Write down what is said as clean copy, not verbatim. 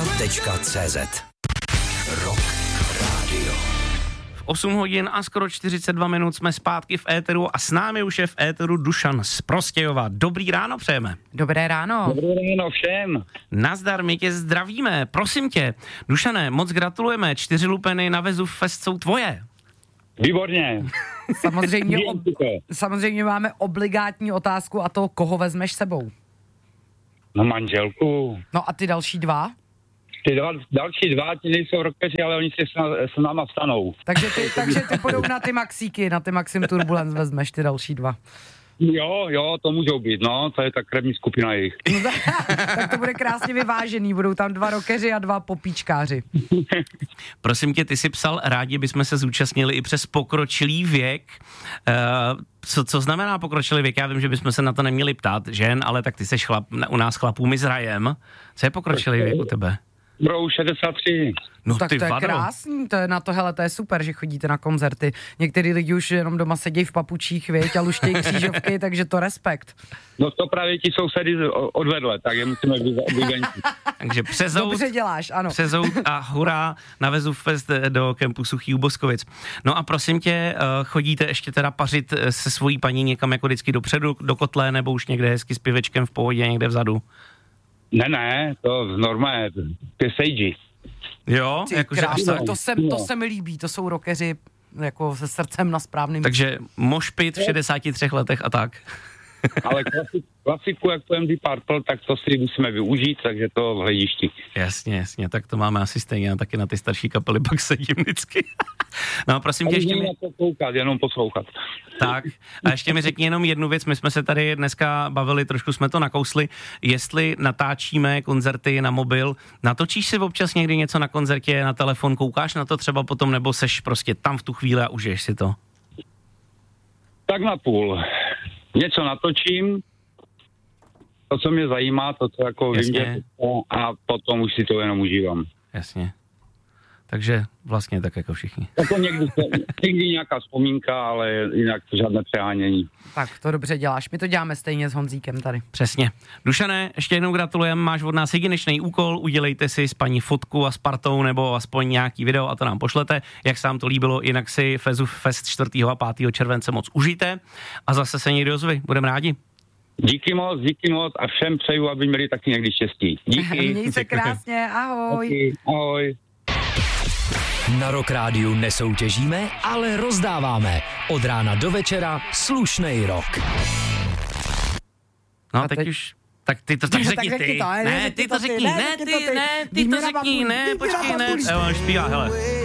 Rockradio.cz. Rock Radio. 8 hodin a skoro 42 minut jsme zpátky v éteru a s námi už je v éteru Dušan z Prostějova. Dobrý ráno přejeme. Dobré ráno. Dobré ráno všem. Nazdar, my tě zdravíme. Prosím tě, Dušane, moc gratulujeme. 4 lupeny na Vezův Fest jsou tvoje. Výborně. Samozřejmě máme obligátní otázku a to, koho vezmeš sebou. No manželku. No a ty další dva? Další dva, ti nejsou rockeři, ale oni si s náma vstanou. Takže ty půjdou na ty Maxíky, na ty Maxim Turbulence vezmeš ty další dva. Jo, to můžou být, no, to je ta krevní skupina jejich. Tak to bude krásně vyvážený, budou tam 2 rockeři a 2 popíčkáři. Prosím tě, ty jsi psal, rádi bychom se zúčastnili i přes pokročilý věk. Co znamená pokročilý věk? Já vím, že bychom se na to neměli ptát žen, ale tak ty jsi u nás chlapů, my s Rajem. Co je pokročilý věk u tebe? Bro, 63. No tak ty to je vado. krásný, to je super, že chodíte na koncerty. Některý lidi už jenom doma sedí v papučích, věď, a luštějí křížovky, takže to respekt. No to právě ti sousedy odvedle, tak je musíme vyvenčit. Takže přezout. Dobře děláš, ano. Přezout a hurá na Vezův Fest do kempu Suchý u Boskovic. No a prosím tě, chodíte ještě teda pařit se svojí paní někam jako vždycky dopředu, do kotle, nebo už někde hezky s pivečkem v pohodě, někde vzadu? Ne, to normálně, ty sejdi. Jo, jakože až tak. To se mi líbí, to jsou rockeři jako se srdcem na správným. Takže mošpit v 63 letech a tak. Ale klasiku, jak to MD Purple, tak to si musíme využít, takže to v hledišti. Jasně, tak to máme asi stejně, já taky na ty starší kapely pak sedím vždycky. No a prosím tě ještě na to koukat, jenom poslouchat. Tak, a ještě mi řekni jenom jednu věc, my jsme se tady dneska bavili, trošku jsme to nakousli, jestli natáčíme koncerty na mobil, natočíš si občas někdy něco na koncertě, na telefon, koukáš na to třeba potom, nebo seš prostě tam v tu chvíli a užiješ si to? Tak na půl. Něco natočím, to, co mě zajímá, to, co jako vím, a potom už si to jenom užívám. Jasně. Takže vlastně tak jako všichni. Jako někdy nějaká vzpomínka, ale jinak žádné přehánění. Tak to dobře děláš, my to děláme stejně s Honzíkem tady. Přesně. Dušane, ještě jednou gratulujeme, máš od nás jedinečný úkol, udělejte si s paní fotku a s partou nebo aspoň nějaký video a to nám pošlete, jak se vám to líbilo, jinak si Vezův Fest 4. a 5. července moc užijte a zase se někdy ozvi, budeme rádi. Díky moc a všem přeju, aby měli taky někdy štěstí. Díky. Měj se krásně, ahoj. Díky, ahoj. Na Rock Rádiu nesoutěžíme, ale rozdáváme. Od rána do večera slušnej rock. No teď už... Tak ty to tak řekni ty. Ne, ty to řekni, ne, ty to řekni, ne, počkej, ne. Jo, zpívá, hele.